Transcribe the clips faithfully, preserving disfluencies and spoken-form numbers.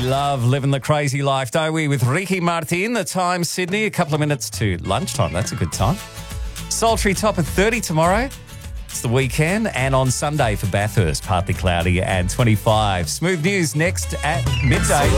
love living the crazy life, don't we? With Ricky Martin, the time, Sydney, a couple of minutes to lunchtime. That's a good time. Sultry top of thirty tomorrow. It's the weekend. And on Sunday for Bathurst, partly cloudy and twenty-five. Smooth news next at midday.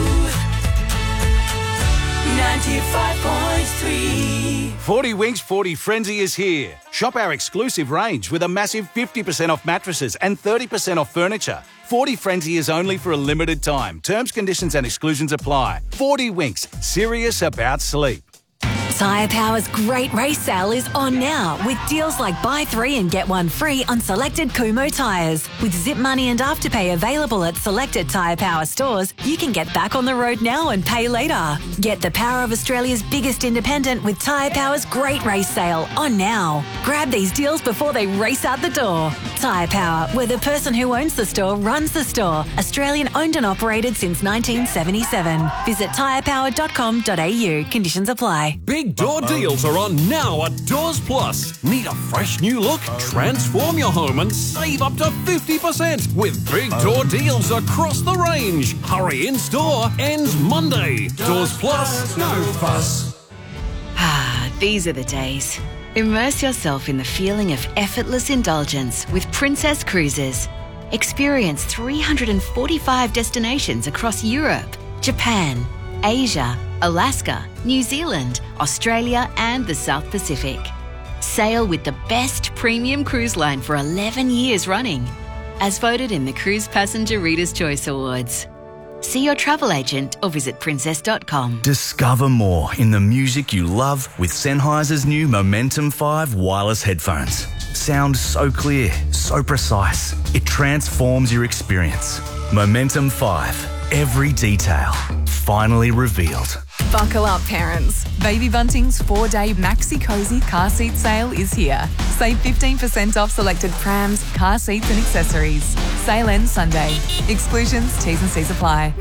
ninety-five point three. forty Winks forty Frenzy is here. Shop our exclusive range with a massive fifty percent off mattresses and thirty percent off furniture. forty Frenzy is only for a limited time. Terms, conditions and exclusions apply. forty Winks, serious about sleep. Tyre Power's great race sale is on now with deals like buy three and get one free on selected Kumho tyres. With Zip Money and Afterpay available at selected Tyre Power stores, you can get back on the road now and pay later. Get the power of Australia's biggest independent with Tyre Power's great race sale on now. Grab these deals before they race out the door. Tyre Power, where the person who owns the store runs the store. Australian owned and operated since nineteen seventy-seven. Visit tyre power dot com dot a u. Conditions apply. Big door deals are on now at Doors Plus. Need a fresh new look? Transform your home and save up to fifty percent with big door deals across the range. Hurry, in store ends Monday. Doors Plus, no fuss. Ah, these are the days. Immerse yourself in the feeling of effortless indulgence with Princess Cruises. Experience three hundred forty-five destinations across Europe, Japan, Asia, Alaska, New Zealand, Australia and the South Pacific. Sail with the best premium cruise line for eleven years running, as voted in the Cruise Passenger Reader's Choice Awards. See your travel agent or visit princess dot com. Discover more in the music you love with Sennheiser's new Momentum five wireless headphones. Sound so clear, so precise. It transforms your experience. Momentum five. Every detail finally revealed. Buckle up, parents. Baby Bunting's four-day Maxi Cozy car seat sale is here. Save fifteen percent off selected prams, car seats and accessories. Sale ends Sunday. Exclusions, T's and C's apply.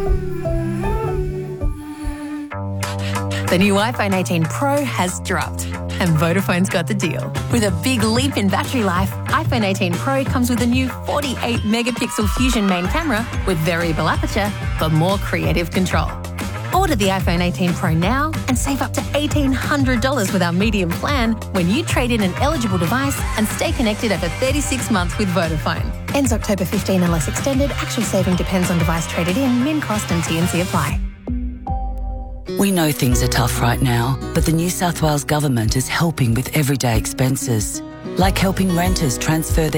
The new iPhone eighteen Pro has dropped, and Vodafone's got the deal. With a big leap in battery life, iPhone eighteen Pro comes with a new forty-eight megapixel Fusion main camera with variable aperture for more creative control. Order the iPhone eighteen Pro now and save up to eighteen hundred dollars with our medium plan when you trade in an eligible device and stay connected over thirty-six months with Vodafone. Ends October fifteenth unless extended. Actual saving depends on device traded in. Min cost and T and C apply. We know things are tough right now, but the New South Wales Government is helping with everyday expenses, like helping renters transfer their